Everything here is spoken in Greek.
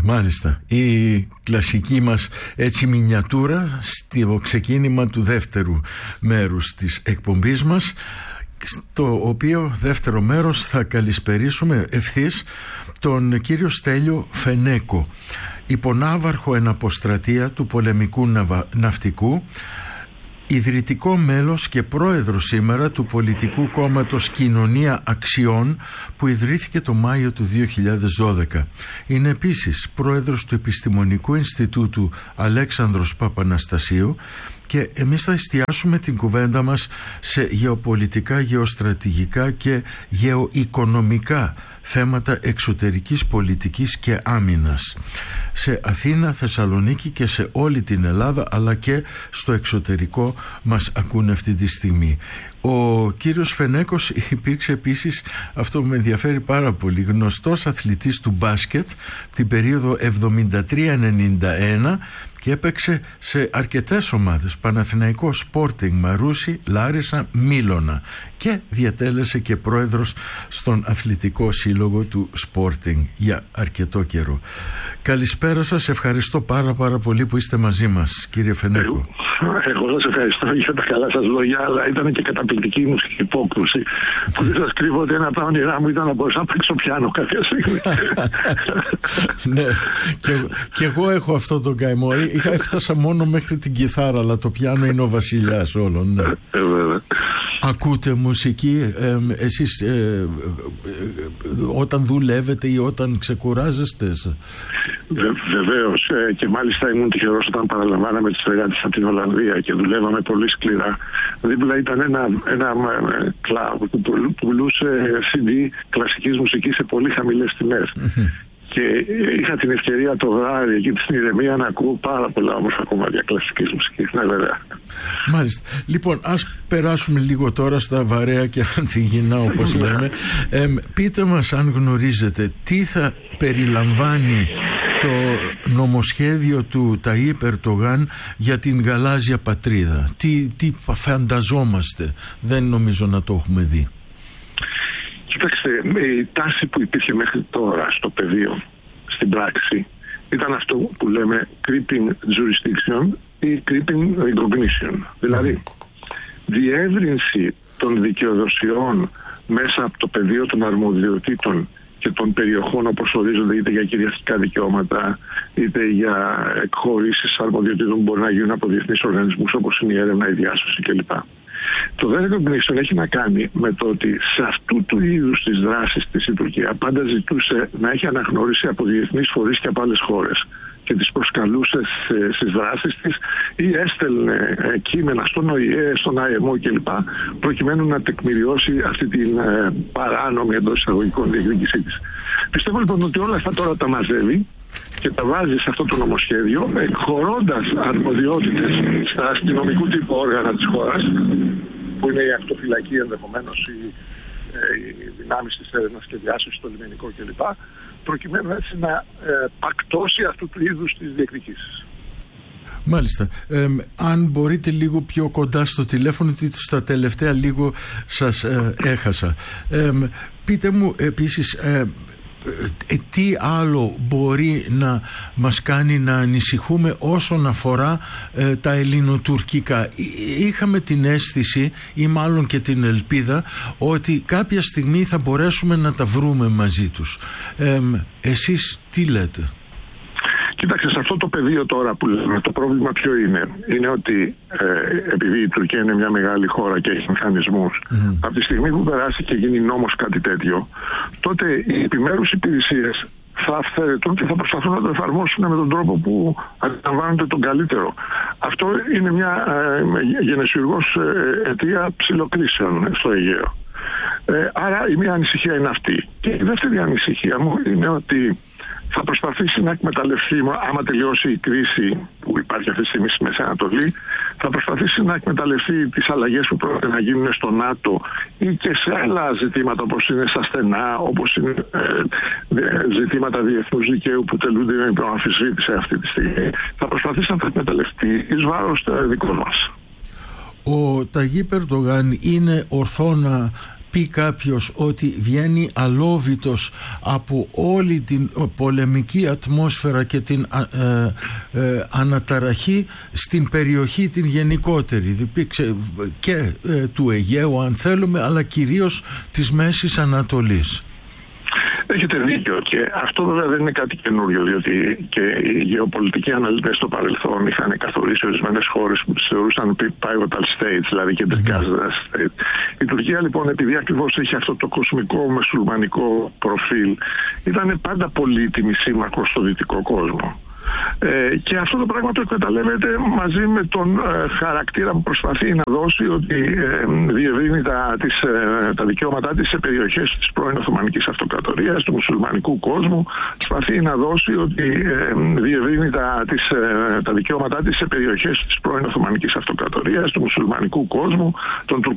Μάλιστα. Η κλασική μας έτσι μινιατούρα στο ξεκίνημα του δεύτερου μέρους της εκπομπής μας, στο οποίο δεύτερο μέρος θα καλησπερίσουμε ευθύς τον κύριο Στέλιο Φενέκο, υπονάβαρχο εν αποστρατεία του πολεμικού ναυτικού, ιδρυτικό μέλος και πρόεδρο σήμερα του πολιτικού κόμματος Κοινωνία Αξιών, που ιδρύθηκε το Μάιο του 2012. Είναι επίσης πρόεδρος του Επιστημονικού Ινστιτούτου Αλέξανδρος Παπαναστασίου, και εμείς θα εστιάσουμε την κουβέντα μας σε γεωπολιτικά, γεωστρατηγικά και γεωοικονομικά θέματα εξωτερικής πολιτικής και άμυνας σε Αθήνα, Θεσσαλονίκη και σε όλη την Ελλάδα, αλλά και στο εξωτερικό μας ακούνε αυτή τη στιγμή. Ο κύριος Φενέκος υπήρξε επίσης, αυτό που με ενδιαφέρει πάρα πολύ, γνωστός αθλητής του μπάσκετ την περίοδο 73-91 και έπαιξε σε αρκετές ομάδες, Παναθηναϊκό, Sporting, Μαρούσι, Λάρισα, Μήλωνα, και διατέλεσε και πρόεδρος στον αθλητικό σύλλογο του Sporting για αρκετό καιρό. Καλησπέρα σας, ευχαριστώ πάρα πολύ που είστε μαζί μας, κύριε Φενέκο. Εγώ σας ευχαριστώ για τα καλά σας λόγια, αλλά ήταν και καταπληκτική η μουσική υπόκρουση. Που δεν σας κρύβω ότι ένα από τα όνειρά μου ήταν να μπορούσα να παίξω πιάνο κάποια στιγμή. Ναι, και εγώ έχω αυτό το καημό. Έφτασα μόνο μέχρι την κιθάρα, αλλά το πιάνο είναι ο βασιλιάς όλων. Ναι. Ακούτε μουσική εσείς όταν δουλεύετε ή όταν ξεκουράζεστε? Βεβαίως, και μάλιστα ήμουν τυχερός όταν παραλαμβάναμε τις φρεγάτες από την Ολλανδία και δουλεύαμε πολύ σκληρά. Δίπλα ήταν ένα κλαμπ που πουλούσε CD κλασικής μουσικής σε πολύ χαμηλές τιμές. Και είχα την ευκαιρία το βράδυ εκεί στην ηρεμία να ακούω πάρα πολλά όμορφα κομμάτια κλασικής μουσικής. Ναι, βέβαια. Μάλιστα. Λοιπόν, ας περάσουμε λίγο τώρα στα βαρέα και ανθυγινά, όπως λέμε. Πείτε μας, αν γνωρίζετε, τι θα περιλαμβάνει το νομοσχέδιο του Ταΐπ Ερντογάν για την γαλάζια πατρίδα. Τι φανταζόμαστε? Δεν νομίζω να το έχουμε δει. Κοιτάξτε, η τάση που υπήρχε μέχρι τώρα στο πεδίο, στην πράξη, ήταν αυτό που λέμε creeping jurisdiction ή creeping recognition. Δηλαδή, διεύρυνση των δικαιοδοσιών μέσα από το πεδίο των αρμοδιοτήτων και των περιοχών όπως ορίζονται, είτε για κυριαρχικά δικαιώματα, είτε για εκχωρήσεις αρμοδιοτήτων που μπορεί να γίνουν από διεθνείς οργανισμούς όπως είναι η έρευνα, η διάσωση κλπ. Το The Recognition έχει να κάνει με το ότι σε αυτού του είδους τις δράσεις της η Τουρκία πάντα ζητούσε να έχει αναγνώριση από διεθνείς φορείς και από άλλες χώρες και τις προσκαλούσε στις δράσεις της ή έστελνε κείμενα στον ΟΗΕ, στον ΑΕΜΟ κλπ. Προκειμένου να τεκμηριώσει αυτή την παράνομη εντός εισαγωγικών διεκδίκησή της. Πιστεύω λοιπόν ότι όλα αυτά τώρα τα μαζεύει και τα βάζει σε αυτό το νομοσχέδιο, εκχωρώντας αρμοδιότητες στα αστυνομικού τύπου όργανα της χώρας, που είναι η ακτοφυλακή ενδεχομένως, οι δυνάμεις της έρευνας και διάσωσης, το λιμενικό κλπ., προκειμένου έτσι να πακτώσει αυτού του είδους τις διεκδικήσεις. Μάλιστα. Αν μπορείτε λίγο πιο κοντά στο τηλέφωνο, γιατί στα τελευταία λίγο σας έχασα. Πείτε μου επίσης, τι άλλο μπορεί να μας κάνει να ανησυχούμε όσον αφορά τα ελληνοτουρκικά? Είχαμε την αίσθηση, ή μάλλον και την ελπίδα, ότι κάποια στιγμή θα μπορέσουμε να τα βρούμε μαζί τους. Εσείς τι λέτε? Κοίταξε, σε αυτό το πεδίο τώρα που λέμε, το πρόβλημα ποιο είναι? Είναι ότι επειδή η Τουρκία είναι μια μεγάλη χώρα και έχει μηχανισμούς, από τη στιγμή που περάσει και γίνει νόμος κάτι τέτοιο, τότε οι επιμέρους υπηρεσίες θα αυθαιρετούν και θα προσπαθούν να το εφαρμόσουν με τον τρόπο που αντιλαμβάνονται τον καλύτερο. Αυτό είναι μια γενεσιουργός αιτία ψιλοκρίσεων στο Αιγαίο. Άρα η μία ανησυχία είναι αυτή. Και η δεύτερη ανησυχία μου είναι ότι θα προσπαθήσει να εκμεταλλευτεί, άμα τελειώσει η κρίση που υπάρχει αυτή τη στιγμή στη Μέση Ανατολή, θα προσπαθήσει να εκμεταλλευτεί τις αλλαγές που πρόκειται να γίνουν στο ΝΑΤΟ ή και σε άλλα ζητήματα όπως είναι στα στενά, όπως είναι ζητήματα διεθνούς δικαίου που τελούνται με προαμφισβήτηση αυτή τη στιγμή. Θα προσπαθήσει να τα εκμεταλλευτεί εις βάρος δικών μας. Ο Ταγίπ Ερντογάν είναι ορθό να πει κάποιος ότι βγαίνει αλόβητος από όλη την πολεμική ατμόσφαιρα και την αναταραχή στην περιοχή την γενικότερη και του Αιγαίου αν θέλουμε, αλλά κυρίως της Μέσης Ανατολής. Έχετε δίκιο, και αυτό βέβαια δεν είναι κάτι καινούριο, διότι και οι γεωπολιτικοί αναλυτές στο παρελθόν είχαν καθορίσει ορισμένες χώρες που τις θεωρούσαν pivotal states, δηλαδή κεντρικά states. Η Τουρκία λοιπόν, επειδή ακριβώς έχει αυτό το κοσμικό μεσουλμανικό προφίλ, ήταν πάντα πολύτιμη σύμμαχος στο δυτικό κόσμο. Και αυτό το πράγμα το εκμεταλλεύεται μαζί με τον χαρακτήρα που προσπαθεί να δώσει, ότι διευρύνει τα δικαιώματά της σε περιοχές της πρώην Οθωμανικής Αυτοκρατορίας, του μουσουλμανικού κόσμου. Προσπαθεί να δώσει ότι διευρύνει τα δικαιώματά της σε περιοχές της πρώην Οθωμανικής Αυτοκρατορίας, του μουσουλμανικού κόσμου, των